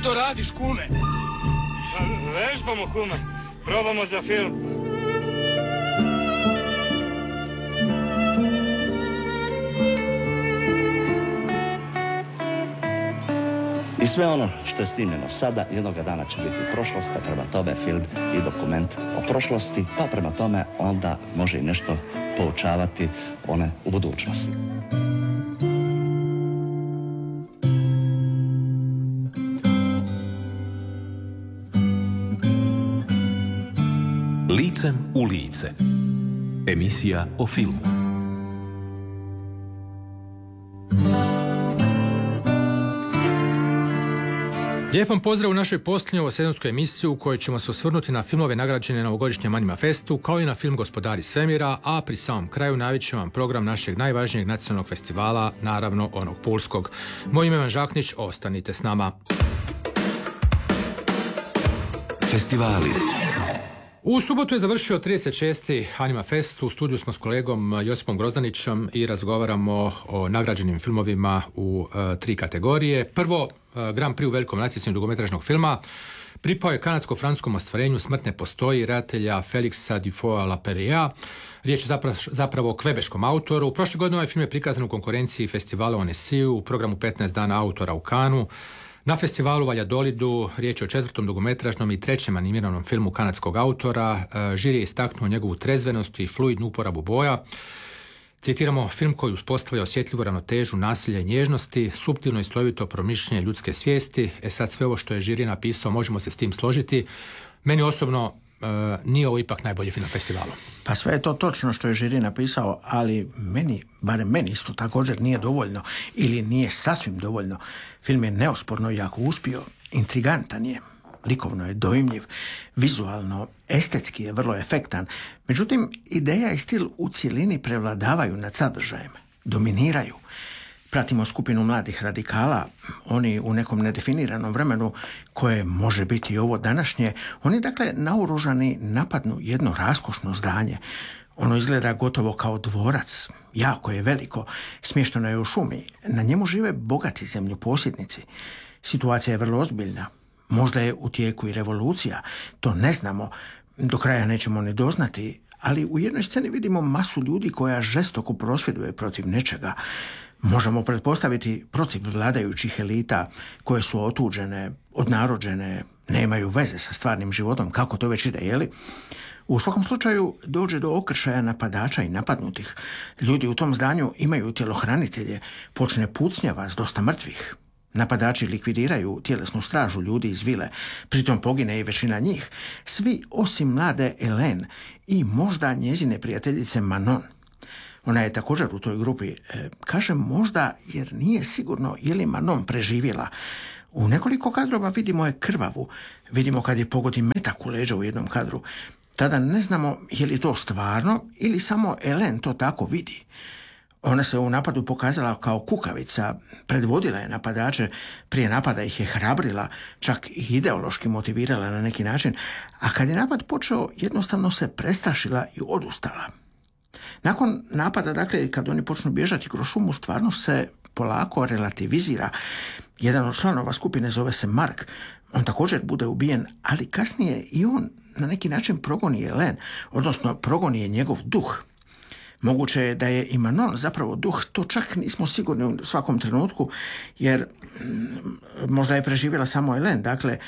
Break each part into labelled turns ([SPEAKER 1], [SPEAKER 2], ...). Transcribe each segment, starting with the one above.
[SPEAKER 1] to radiš, kume?
[SPEAKER 2] Pa, vežbamo, kume. Probamo za film.
[SPEAKER 3] I sve ono što je snimljeno sada jednoga dana će biti prošlost, pa prema tome film i dokument o prošlosti, pa prema tome onda može i nešto poučavati one u budućnosti.
[SPEAKER 4] Licem u lice. Emisija o filmu.
[SPEAKER 5] Lijep vam pozdrav u našoj posljednjoj ovosezonskoj emisiji u kojoj ćemo se osvrnuti na filmove nagrađene na ovogodišnjem Anima Festu, kao i na film Gospodari svemira, a pri samom kraju najavit će vam program našeg najvažnijeg nacionalnog festivala, naravno onog pulskog. Moj ime je Ivan Žaknić, ostanite s nama.
[SPEAKER 4] Festivali.
[SPEAKER 5] U subotu je završio 36. Anima Fest. U studiju smo s kolegom Josipom Grozdanićem i razgovaramo o nagrađenim filmovima u 3 kategorije. Prvo, Grand Prix u velikom natjecanju dugometražnog filma pripao je kanadsko-francuskom ostvarenju Smrt ne postoji redatelja Felixa Dufault-Laperia. Riječ je zapravo o kvebeškom autoru. Prošle godine ovaj film je prikazan u konkurenciji festivala u Annecy u programu 15 dana autora u Cannesu. Na festivalu u Valladolidu riječ je o 4. dugometražnom i 3. animiranom filmu kanadskog autora. Žiri je istaknuo njegovu trezvenost i fluidnu uporabu boja. Citiramo, film koji uspostavlja osjetljivu ravnotežu nasilja i nježnosti, suptilno i slojevito promišljanje ljudske svijesti. Sad sve ovo što je žiri napisao, možemo se s tim složiti. Meni osobno nije ovo ipak najbolji film na festivalu.
[SPEAKER 6] Pa sve je to točno što je žiri napisao, ali barem meni isto također nije dovoljno ili nije sasvim dovoljno. Film je neosporno jako uspio, intrigantan je, likovno je dojmljiv, vizualno, estetski je vrlo efektan. Međutim, ideja i stil u cjelini prevladavaju nad sadržajem, dominiraju. Pratimo skupinu mladih radikala, oni u nekom nedefiniranom vremenu koje može biti i ovo današnje, oni dakle naoružani napadnu jedno raskošno zdanje. Ono izgleda gotovo kao dvorac, jako je veliko, smješteno je u šumi, na njemu žive bogati zemljoposjednici. Situacija je vrlo ozbiljna, možda je u tijeku i revolucija, to ne znamo, do kraja nećemo ni doznati, ali u jednoj sceni vidimo masu ljudi koja žestoko prosvjeduje protiv nečega. Možemo pretpostaviti protiv vladajućih elita koje su otuđene, odnarođene, nemaju veze sa stvarnim životom, kako to već ide, jeli? U svakom slučaju dođe do okršaja napadača i napadnutih. Ljudi u tom zdanju imaju tjelohranitelje, počne pucnjava s dosta mrtvih. Napadači likvidiraju tjelesnu stražu ljudi iz vile, pritom pogine i većina njih, svi osim mlade Hélène i možda njezine prijateljice Manon. Ona je također u toj grupi. Kažem možda jer nije sigurno je li Manon preživjela. U nekoliko kadrova vidimo je krvavu, vidimo kad je pogodi metak u leđa u jednom kadru. Tada ne znamo je li to stvarno ili samo Hélène to tako vidi. Ona se u napadu pokazala kao kukavica, predvodila je napadače, prije napada ih je hrabrila, čak i ideološki motivirala na neki način, a kad je napad počeo jednostavno se prestrašila i odustala. Nakon napada, dakle, kad oni počnu bježati kroz šumu, stvarno se polako relativizira. Jedan od članova skupine zove se Mark. On također bude ubijen, ali kasnije i on na neki način progoni Hélène, odnosno progoni je njegov duh. Moguće je da je i Manon zapravo duh, to čak nismo sigurni u svakom trenutku, jer možda je preživjela samo Hélène. Dakle,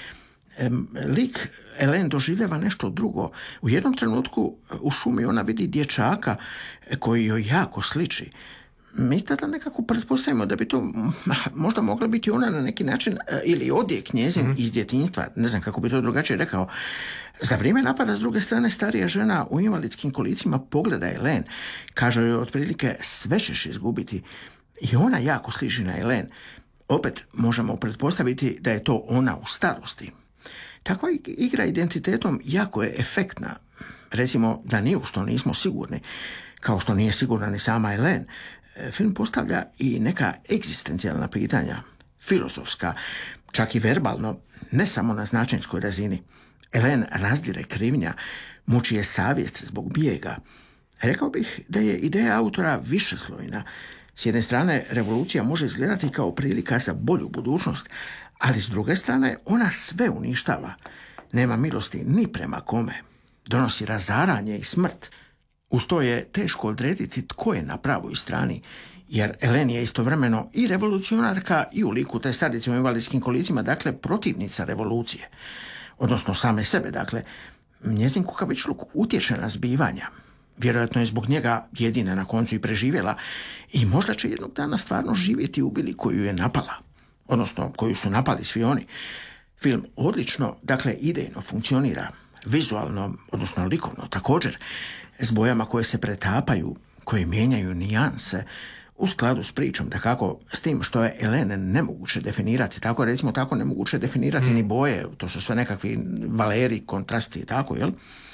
[SPEAKER 6] lik Hélène doživljava nešto drugo. U jednom trenutku u šumi ona vidi dječaka koji joj jako sliči. Mi tada nekako pretpostavimo da bi to možda mogla biti ona na neki način ili odjek njezin iz djetinjstva, ne znam kako bi to drugačije rekao. Za vrijeme napada s druge strane starija žena u invalidskim kolicima pogleda Hélène, kaže joj otprilike sve ćeš izgubiti i ona jako sliči na Hélène. Opet možemo pretpostaviti da je to ona u starosti. Takva igra identitetom jako je efektna. Recimo da ni u što nismo sigurni, kao što nije sigurna ni sama Hélène. Film postavlja i neka egzistencijalna pitanja, filozofska, čak i verbalno, ne samo na značenjskoj razini. Hélène razdire krivnja, muči je savjest zbog bijega. Rekao bih da je ideja autora višeslojna. S jedne strane, revolucija može izgledati kao prilika za bolju budućnost, Ali s druge strane, ona sve uništava. Nema milosti ni prema kome. Donosi razaranje i smrt. Uz to je teško odrediti tko je na pravoj strani, jer Elen je istovremeno i revolucionarka i u liku te starice u invalidskim kolicima, dakle protivnica revolucije. Odnosno same sebe, dakle, njezin kukavičluk utječe na zbivanja. Vjerojatno je zbog njega jedina na koncu i preživjela i možda će jednog dana stvarno živjeti u Bili koju je napala. Odnosno, koju su napali svi oni. Film odlično, dakle, idejno funkcionira, vizualno, odnosno likovno također, s bojama koje se pretapaju, koje mijenjaju nijanse, u skladu s pričom, da kako s tim što je Elen nemoguće definirati, tako recimo tako nemoguće definirati ni boje, to su sve nekakvi valeri, kontrasti i tako, jel?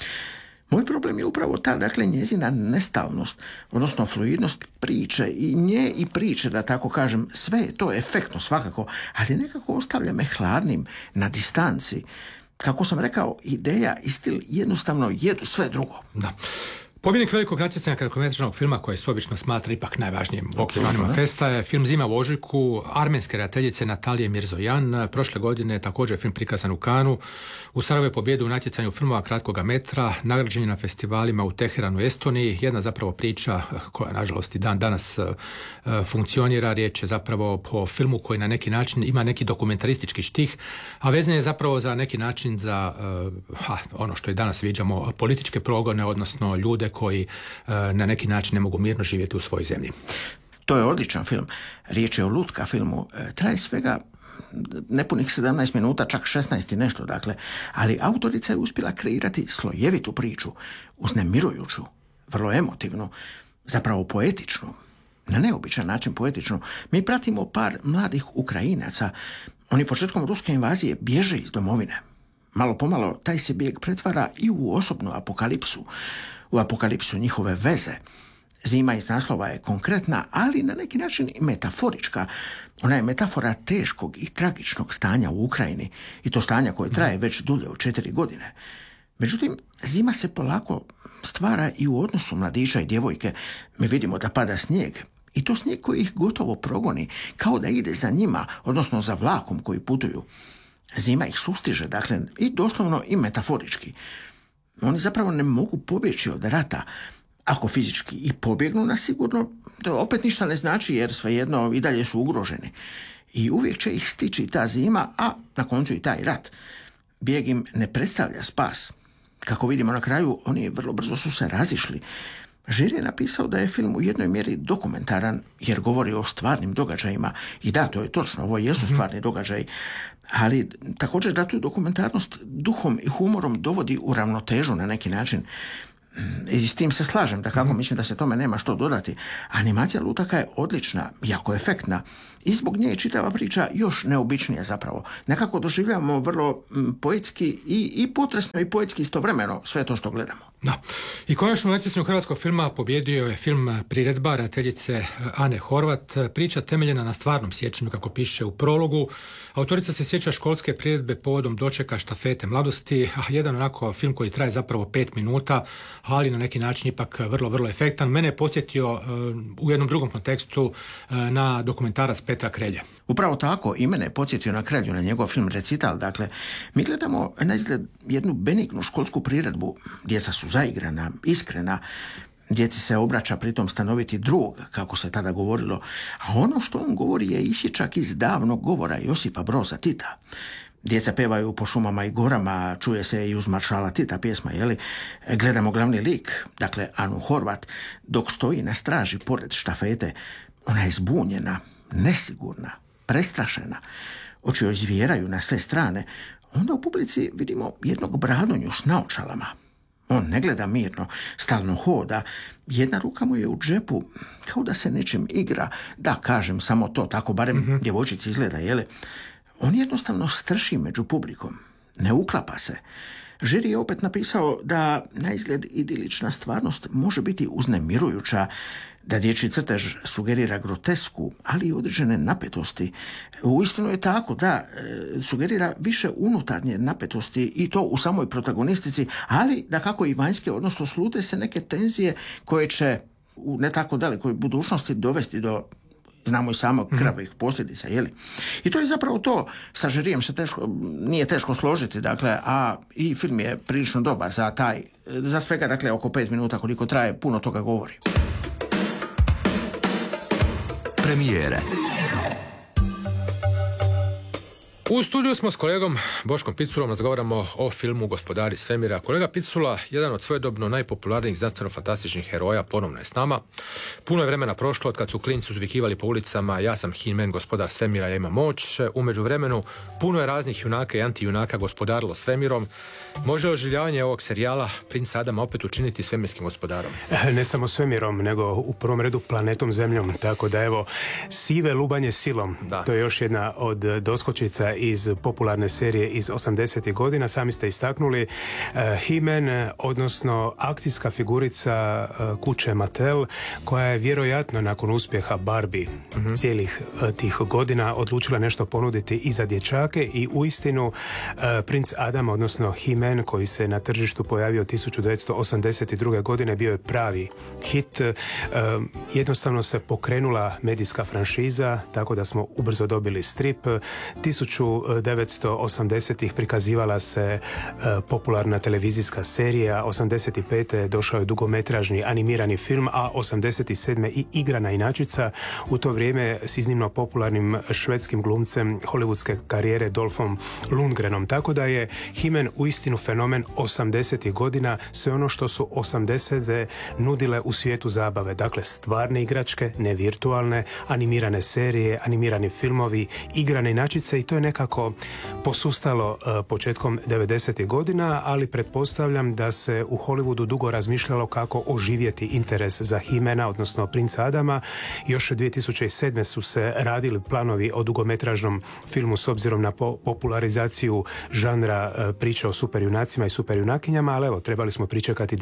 [SPEAKER 6] Moj problem je upravo ta, dakle, njezina nestalnost, odnosno fluidnost priče i nje i priče, da tako kažem, sve je to efektno svakako, ali nekako ostavlja me hladnim, na distanci. Kako sam rekao, ideja i stil jednostavno jedu sve drugo.
[SPEAKER 5] Da. Pobjednik velikog natjecanja kratkometražnog filma koji se obično smatra ipak najvažnijim u okviru Anima Festa je film Zima u ožujku armenske redateljice Natalije Mirzojan. Prošle godine je također film prikazan u Kanu. U Sarajevu je pobjedu u natjecanju filmova kratkoga metra, nagrađen je na festivalima u Teheranu, Estoniji. Jedna zapravo priča koja nažalost i dan danas funkcionira. Riječ je zapravo o filmu koji na neki način ima neki dokumentaristički štih, a vezan je zapravo za neki način za ono što i danas viđamo, političke progone, odnosno ljude koji na neki način ne mogu mirno živjeti u svojoj zemlji.
[SPEAKER 6] To je odličan film. Riječ je o lutka filmu. Traje svega nepunih 17 minuta, čak 16 i nešto, dakle. Ali autorica je uspjela kreirati slojevitu priču, uznemirujuću, vrlo emotivnu, zapravo poetičnu, na neobičan način poetičnu. Mi pratimo par mladih Ukrajinaca. Oni početkom ruske invazije bježe iz domovine. Malo pomalo taj se bijeg pretvara i u osobnu apokalipsu. U apokalipsu njihove veze. Zima iz naslova je konkretna, ali na neki način i metaforička. Ona je metafora teškog i tragičnog stanja u Ukrajini i to stanja koje traje već dulje od 4 godine. Međutim, zima se polako stvara i u odnosu mladića i djevojke. Mi vidimo da pada snijeg i to snijeg koji ih gotovo progoni, kao da ide za njima, odnosno za vlakom koji putuju. Zima ih sustiže, dakle, i doslovno i metaforički. Oni zapravo ne mogu pobjeći od rata. Ako fizički i pobjegnu na sigurno, to opet ništa ne znači jer svejedno i dalje su ugroženi. I uvijek će ih stići ta zima, a na koncu i taj rat. Bijeg im ne predstavlja spas. Kako vidimo na kraju, oni vrlo brzo su se razišli. Žiri je napisao da je film u jednoj mjeri dokumentaran jer govori o stvarnim događajima. I da, to je točno, ovo jesu stvarni događaji. Ali također da tu dokumentarnost duhom i humorom dovodi u ravnotežu na neki način. I s tim se slažem, da kako mislim da se tome nema što dodati. Animacija lutaka je odlična, jako efektna i zbog nje je čitava priča još neobičnija zapravo. Nekako doživljavamo vrlo poetski i potresno i poetski istovremeno sve to što gledamo.
[SPEAKER 5] Da. I konačno u natjecanju hrvatskog filma pobjedio je film Priredba redateljice Ane Horvat. Priča temeljena na stvarnom sjećanju, kako piše u prologu. Autorica se sjeća školske priredbe povodom dočeka štafete mladosti, a jedan onako film koji traje zapravo 5 minuta, ali na neki način ipak vrlo, vrlo efektan. Mene je podsjetio u jednom drugom kontekstu na dokumentarac Petra Krelje.
[SPEAKER 6] Upravo tako, i mene je podsjetio na Krelju, na njegov film Recital. Dakle, mi gledamo na izgled jednu benignu školsku priredbu. Djeca su zaigrana, iskrena, djeci se obraća pritom stanoviti drug, kako se tada govorilo, a ono što on govori je isječak iz davnog govora Josipa Broza Tita. Djeca pevaju po šumama i gorama, čuje se i uz maršala Tita pjesma, jeli? Gledamo glavni lik, dakle Anu Horvat, dok stoji na straži pored štafete. Ona je zbunjena, nesigurna, prestrašena. Oči joj zvjeraju na sve strane. Onda u publici vidimo jednog bradonju s naočalama. On ne gleda mirno, stalno hoda. Jedna ruka mu je u džepu, kao da se nečim igra. Da, kažem, samo to, tako barem djevojčici izgleda, jeli? On jednostavno strši među publikom. Ne uklapa se. Žiri je opet napisao da na izgled idilična stvarnost može biti uznemirujuća, da dječji crtež sugerira grotesku, ali i određene napetosti. Uistinu je tako, da, sugerira više unutarnje napetosti i to u samoj protagonistici, ali da kako i vanjske, odnosno slute se neke tenzije koje će u ne tako dalekoj budućnosti dovesti do znamo i samo krvavih posljedica, je li? I to je zapravo to, sa žirijem se nije teško složiti, dakle, a i film je prilično dobar za svega, dakle, oko 5 minuta koliko traje, puno toga govori.
[SPEAKER 4] Premijere.
[SPEAKER 5] U studiju smo s kolegom Boškom Piculom, razgovaramo o filmu Gospodari svemira. Kolega Picula, jedan od svojedobno najpopularnijih znanstveno-fantastičnih heroja, ponovno je s nama. Puno je vremena prošlo od kad su klinci uzvikivali po ulicama ja sam He-Man, gospodar svemira, ja imam moć. U međuvremenu puno je raznih junaka i antijunaka gospodarilo svemirom. Može oživljavanje ovog serijala Princ Adama opet učiniti svemirskim gospodarom?
[SPEAKER 1] Ne samo svemirom, nego u prvom redu planetom Zemljom. Tako da evo, sive lubanje silom. Da. To je još jedna od doskočica iz popularne serije iz 80. godina. Sami ste istaknuli He-Man, odnosno akcijska figurica kuće Mattel, koja je vjerojatno nakon uspjeha Barbie cijelih tih godina odlučila nešto ponuditi i za dječake i uistinu Princ Adam, odnosno He-Man, koji se na tržištu pojavio 1982. godine, bio je pravi hit. Jednostavno se pokrenula medijska franšiza, tako da smo ubrzo dobili strip. 1980-ih prikazivala se popularna televizijska serija, 85. došao je dugometražni animirani film, a 87. i igrana inačica, u to vrijeme s iznimno popularnim švedskim glumcem hollywoodske karijere Dolphom Lundgrenom. Tako da je He-Man uistinu fenomen 80. godina, sve ono što su 80. nudile u svijetu zabave. Dakle, stvarne igračke, ne virtualne, animirane serije, animirani filmovi, igrane inačice, i to je nekako posustalo početkom 90. godina, ali pretpostavljam da se u Hollywoodu dugo razmišljalo kako oživjeti interes za He-Mana, odnosno Princa Adama. Još 2007. su se radili planovi o dugometražnom filmu s obzirom na popularizaciju žanra priče o superjunacima i superjunakinjama, ali evo, trebali smo pričekati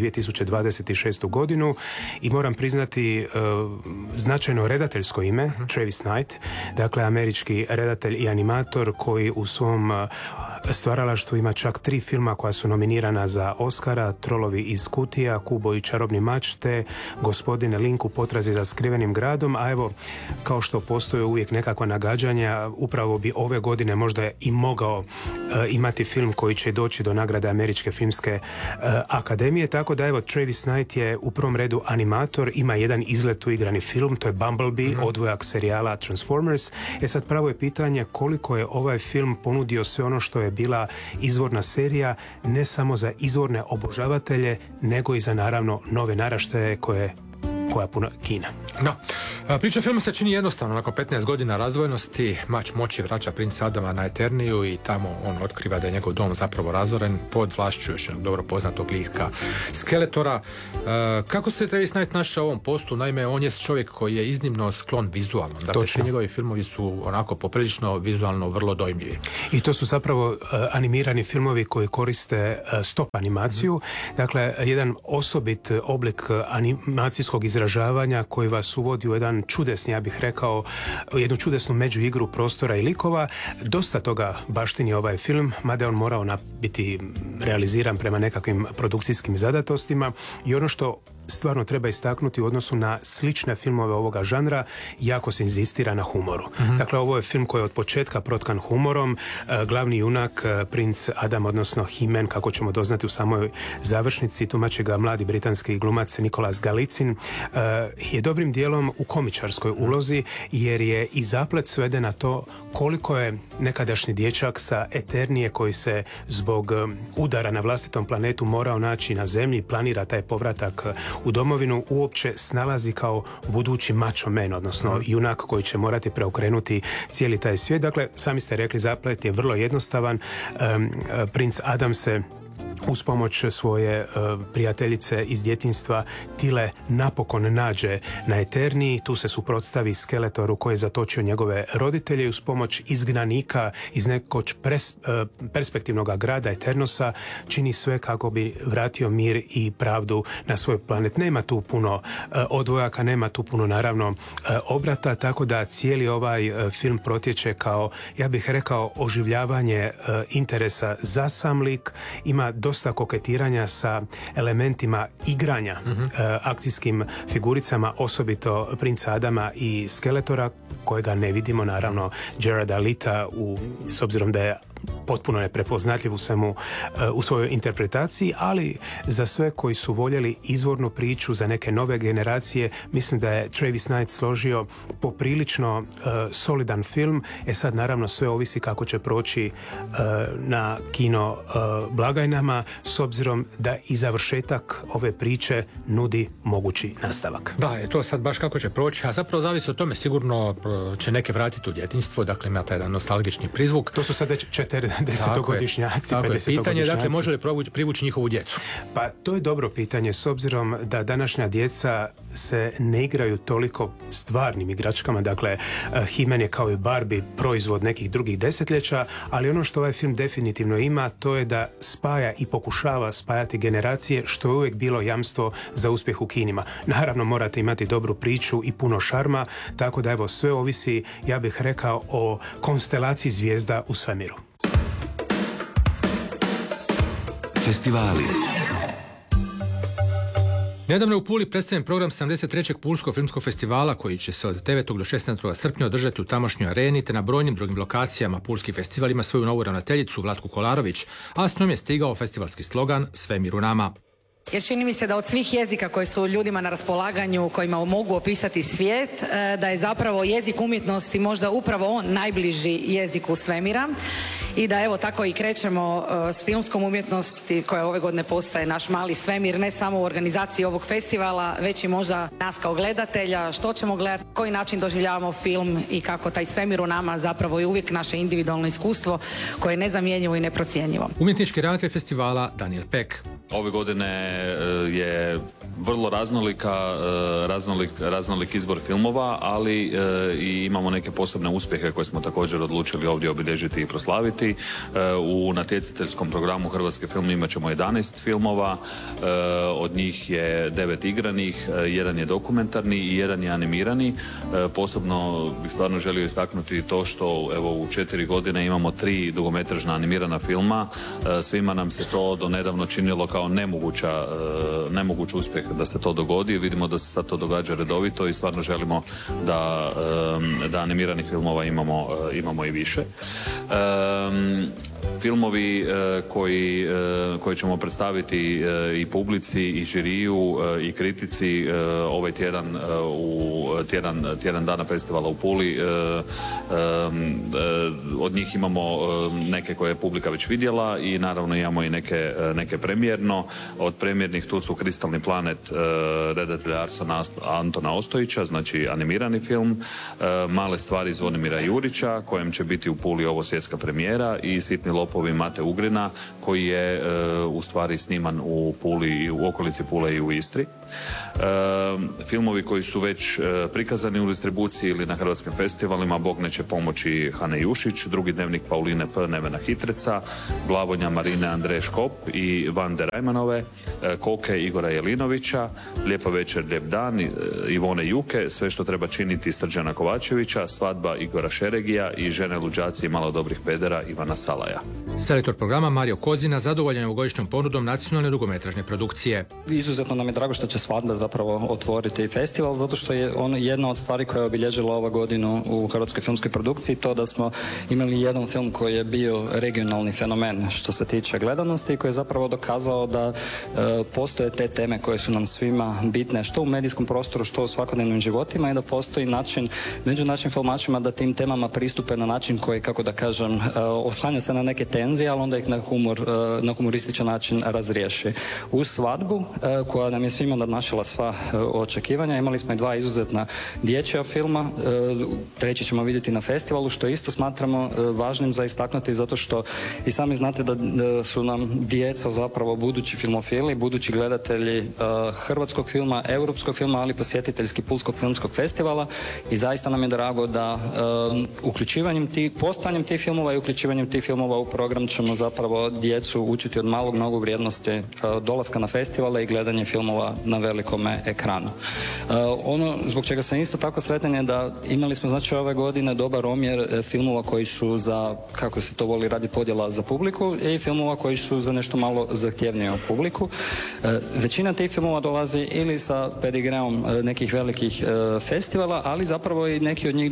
[SPEAKER 1] 2026. godinu i moram priznati značajno redateljsko ime, Travis Knight, dakle američki redatelj i animator koji u svom stvaralaštvu ima čak 3 filma koja su nominirana za Oscara: Trolovi iz kutija, Kubo i čarobni mač, te Gospodine Link u potrazi za skrivenim gradom. A evo, kao što postoje uvijek nekakva nagađanja, upravo bi ove godine možda i mogao imati film koji će doći do nagrade Američke filmske akademije. Tako da evo, Travis Knight je u prvom redu animator, ima jedan izlet u igrani film, to je Bumblebee, odvojak serijala Transformers. Sad pravo je pitanje koliko je ovaj film ponudio sve ono što je bila izvorna serija, ne samo za izvorne obožavatelje, nego i za naravno nove naraštaje koja puno kina.
[SPEAKER 5] No, priča filma se čini jednostavno. Nakon 15 godina razdvojenosti, mač moći vraća Princa Adama na Eterniju i tamo on otkriva da je njegov dom zapravo razoren pod vlašću još dobro poznatog lika Skeletora. Kako se Travis Knight našao u ovom postu? Naime, on je čovjek koji je iznimno sklon vizualno. Dakle, svi njegovi filmovi su onako poprilično vizualno vrlo dojmljivi.
[SPEAKER 1] I to su zapravo animirani filmovi koji koriste stop animaciju. Dakle, jedan osobit oblik animacijskog izražavanja koji vas uvodi u jedan čudesni, ja bih rekao, jednu čudesnu međuigru prostora i likova. Dosta toga baštini ovaj film, mada je on morao biti realiziran prema nekakvim produkcijskim zadatostima, i ono što stvarno treba istaknuti u odnosu na slične filmove ovoga žanra, jako se inzistira na humoru. Dakle, ovo je film koji je od početka protkan humorom. Glavni junak, Princ Adam, odnosno He-Man, kako ćemo doznati u samoj završnici, tumači ga mladi britanski glumac Nicholas Galicin, je dobrim dijelom u komičarskoj ulozi, jer je i zaplet sveden na to koliko je nekadašnji dječak sa Eternije, koji se zbog udara na vlastitom planetu morao naći na zemlji, planira taj povratak u domovinu, uopće snalazi kao budući macho man, odnosno junak koji će morati preokrenuti cijeli taj svijet. Dakle, sami ste rekli, zaplet je vrlo jednostavan. Princ Adam se uz pomoć svoje prijateljice iz djetinjstva Tile napokon nađe na Eterniji. Tu se suprotstavi Skeletoru koji je zatočio njegove roditelje i uz pomoć izgnanika iz nekoć perspektivnog grada Eternosa čini sve kako bi vratio mir i pravdu na svoj planet. Nema tu puno odvojaka, nema tu puno naravno obrata, tako da cijeli ovaj film protječe kao, ja bih rekao, oživljavanje interesa za sam lik. Ima dosta koketiranja sa elementima igranja, akcijskim figuricama, osobito Princa Adama i Skeletora, kojega ne vidimo, naravno Gerarda Lita, s obzirom da je potpuno neprepoznatljiv u svojoj interpretaciji, ali za sve koji su voljeli izvornu priču, za neke nove generacije, mislim da je Travis Knight složio poprilično solidan film. Sad naravno sve ovisi kako će proći na kino blagajnama, s obzirom da i završetak ove priče nudi mogući nastavak.
[SPEAKER 5] Da, je to sad baš kako će proći, a zapravo zavisi o tome, sigurno će neke vratiti u djetinjstvo, dakle ima taj jedan nostalgični prizvuk.
[SPEAKER 1] To su sad već 40-godišnjaci, 50-godišnjaci.
[SPEAKER 5] Pitanje, dakle, može li privući njihovu djecu?
[SPEAKER 1] Pa to je dobro pitanje, s obzirom da današnja djeca se ne igraju toliko stvarnim igračkama, dakle He-Man je kao i Barbie proizvod nekih drugih desetljeća, ali ono što ovaj film definitivno ima, to je da spaja i pokušava spajati generacije, što je uvijek bilo jamstvo za uspjeh u kinima. Naravno morate imati dobru priču i puno šarma, tako da evo sve ovisi, ja bih rekao, o konstelaciji zvijezda u svemiru.
[SPEAKER 4] Festivali.
[SPEAKER 5] Nedavno je u Puli predstavljen program 73. Pulskog filmskog festivala koji će se od 9. do 16. srpnja održati u tamošnjoj areni te na brojnim drugim lokacijama. Pulski festival ima svoju novu ravnateljicu Vlatku Kolarović, a s njom je stigao festivalski slogan Svemir u nama.
[SPEAKER 7] Jer čini mi se da od svih jezika koji su ljudima na raspolaganju, kojima mogu opisati svijet, da je zapravo jezik umjetnosti možda upravo on najbliži jeziku svemira i da evo tako i krećemo s filmskom umjetnosti koja ove godine postaje naš mali svemir, ne samo u organizaciji ovog festivala, već i možda nas kao gledatelja, što ćemo gledati, koji način doživljavamo film i kako taj svemir u nama zapravo je uvijek naše individualno iskustvo koje je nezamjenjivo i neprocjenjivo. Umjetnički ravnatelj festivala Daniel Pek.
[SPEAKER 8] Ove godine je vrlo raznolik izbor filmova, ali i imamo neke posebne uspjehe koje smo također odlučili ovdje obilježiti i proslaviti. U natjecateljskom programu Hrvatski film imat ćemo 11 filmova, od njih je 9 igranih, jedan je dokumentarni i jedan je animirani. Posebno bih stvarno želio istaknuti to što evo u 4 godine imamo 3 dugometražna animirana filma. Svima nam se to do nedavno činilo kao nemoguć uspjeh da se to dogodi. Vidimo da se sad to događa redovito i stvarno želimo da animiranih filmova imamo i više. Filmovi koji ćemo predstaviti i publici i žiriju i kritici ovaj tjedan u tjedan dana festivala u Puli, od njih imamo neke koje je publika već vidjela i naravno imamo i neke premijerno. Od premijernih tu su Kristalni planet redatelja Antona Ostojića, znači animirani film, Male stvari Zvonimira Jurića, kojem će biti u Puli ovo svjetska premijera, i Sitni lopovi Mate Ugrina, koji je u stvari sniman u Puli, u okolici Pule i u Istri. Filmovi koji su već prikazani u distribuciji ili na hrvatskim festivalima: Bog neće pomoći Hane Jušić, Drugi dnevnik Pauline P. Nevena Hitreca, Glavonja Marine Andreje Škop i Vande Rajmanove, Koke Igora Jelinovića, Lijepa večer, lijep dan Ivone Juke, Sve što treba činiti Srđana Kovačevića, Svadba Igora Šeregija i Žene luđaci i malo dobrih pedera Ivana Salaja.
[SPEAKER 5] Selektor programa Mario Kozina zadovoljan je ovogodišnjom ponudom nacionalne dugometražne produkcije.
[SPEAKER 9] Izuzetno nam je drago što će Svadba zapravo otvoriti festival, zato što je on jedna od stvari koja je obilježila ova godinu u hrvatskoj filmskoj produkciji, to da smo imali jedan film koji je bio regionalni fenomen što se tiče gledanosti i koji je zapravo dokazao da postoje te teme koje su nam svima bitne, što u medijskom prostoru, što u svakodnevnim životima, i da postoji način među našim filmačima da tim temama pristupe na način koji, kako da kažem, oslanja se na neke tenzije, ali onda ih na humorističan način razriješi. Uz Svadbu, koja nam je svima nadmašila sva očekivanja, imali smo i 2 izuzetna dječja filma, treći ćemo vidjeti na festivalu, što isto smatramo važnim za istaknuti, zato što i sami znate da su nam djeca zapravo budući filmofili, budući gledatelji hrvatskog filma, europskog filma, ali posjetiteljski Pulskog filmskog festivala, i zaista nam je drago da postojanjem tih filmova i uključivanjem tih filmova filmova u program ćemo zapravo djecu učiti od malog nogu vrijednosti dolaska na festivale i gledanje filmova na velikome ekranu. Ono zbog čega sam isto tako sretan je da imali smo znači ove godine dobar omjer filmova koji su za, kako se to voli radi podjela za publiku, i filmova koji su za nešto malo zahtjevniju publiku. Većina tih filmova dolazi ili sa pedigreom nekih velikih festivala, ali zapravo i neki od njih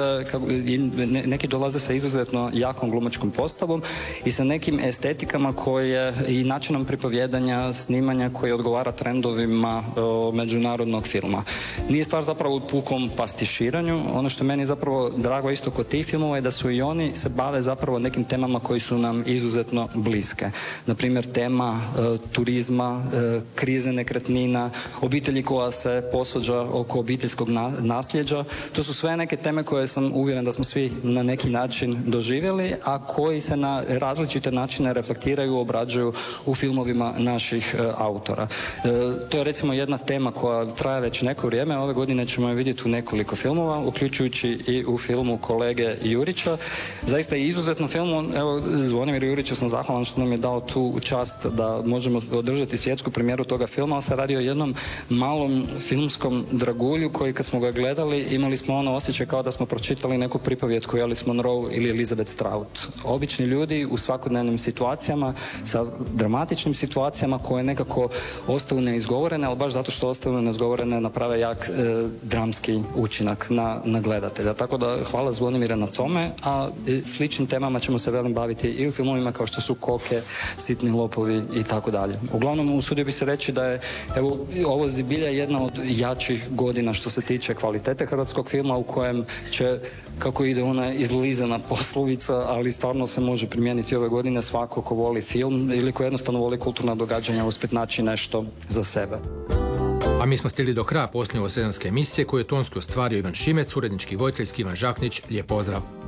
[SPEAKER 9] neki dolaze sa izuzetno jakom glumačkom postavom i sa nekim estetikama koje i načinom pripovjedanja, snimanja koji odgovara trendovima međunarodnog filma. Nije stvar zapravo u pukom pastiširanju. Ono što meni je zapravo drago isto kod tih filmova je da su i oni se bave zapravo nekim temama koji su nam izuzetno bliske. Naprimjer, tema turizma, krize nekretnina, obitelji koja se posvađa oko obiteljskog nasljeđa. To su sve neke teme koje sam uvjeren da smo svi na neki način doživjeli, a koji se na različite načine reflektiraju, obrađuju u filmovima naših autora. To je recimo jedna tema koja traje već neko vrijeme. Ove godine ćemo je vidjeti u nekoliko filmova, uključujući i u filmu kolege Jurića. Zaista je izuzetno film. Evo, Zvonimiru Juriću sam zahvalan što nam je dao tu čast da možemo održati svjetsku premijeru toga filma, ali se radi o jednom malom filmskom dragulju koji kad smo ga gledali imali smo ono osjećaj kao da smo pročitali neku pripovjetku Alice Munro ili Elizabeth Strout. Obični ljudi u svakodnevnim situacijama sa dramatičnim situacijama koje nekako ostaju neizgovorene, ali baš zato što ostaju neizgovorene naprave jak dramski učinak na gledatelja. Tako da hvala Zvonimire na tome, a sličnim temama ćemo se velim baviti i u filmovima kao što su Koke, Sitni lopovi i tako dalje. Uglavnom, usudio bi se reći da je ovo zbilja jedna od jačih godina što se tiče kvalitete hrvatskog filma, u kojem će, kako ide ona izlizana poslovica, ali stvarno se može primijeniti ove godine, svako ko voli film ili ko jednostavno voli kulturna događanja uspjet naći nešto za sebe.
[SPEAKER 5] A mi smo stigli do kraja posljednje ovosezonske emisije koju je tonski ostvario Ivan Šimec, urednički i voditeljski Ivan Žaknić. Lijep pozdrav!